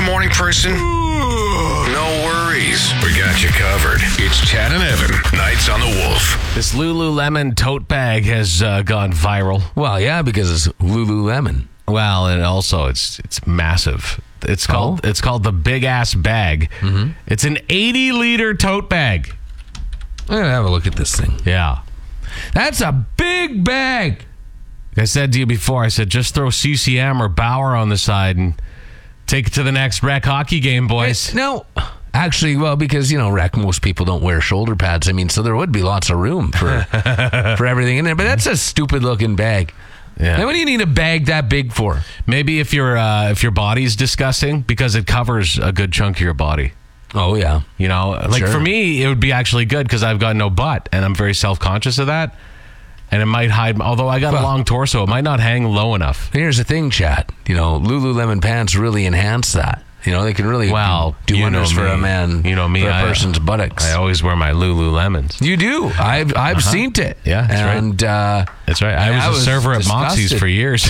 morning person? No worries. We got you covered. It's Chad and Evan. Nights on the Wolf. This Lululemon tote bag has gone viral. Well, yeah, because it's Lululemon. Well, and also it's massive. It's called the Big Ass Bag. Mm-hmm. It's an 80-liter tote bag. I'm going to have a look at this thing. Yeah. That's a big bag. Like I said to you before, I said just throw CCM or Bauer on the side and take it to the next rec hockey game, boys. No. Actually, well, because, rec, most people don't wear shoulder pads. I mean, so there would be lots of room for for everything in there. But that's a stupid-looking bag. Yeah. Now, what do you need a bag that big for? Maybe if your body's disgusting, because it covers a good chunk of your body. Oh, yeah. Sure. For me, it would be actually good because I've got no butt, and I'm very self-conscious of that. And it might hide, although I got a long torso, it might not hang low enough. Here's the thing, Chad. Lululemon pants really enhance that. They can really do wonders for a man, for a person's buttocks. I always wear my Lululemons. You do. I've seen it. Yeah, that's right. That's right. I was a server at Moxie's for years.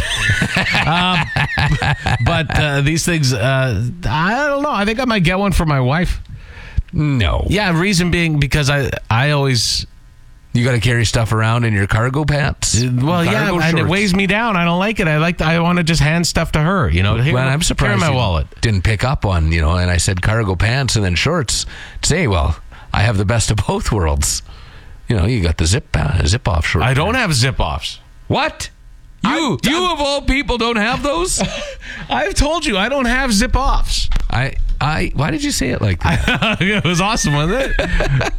But these things, I don't know. I think I might get one for my wife. No. Yeah, reason being because I always... You got to carry stuff around in your cargo pants? Well, yeah, and it weighs me down. I don't like it. I want to just hand stuff to her, Here, I'm surprised my wallet. Didn't pick up on, and I said cargo pants and then shorts. Say, well, I have the best of both worlds. You got the zip-off shorts. I don't have zip-offs. What? You of all people don't have those? I've told you, I don't have zip-offs. Why did you say it like that? It was awesome, wasn't it?